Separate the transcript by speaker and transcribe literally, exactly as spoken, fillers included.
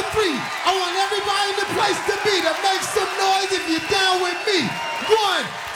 Speaker 1: three. I want everybody in the place to be to make some noise if you're down with me. One,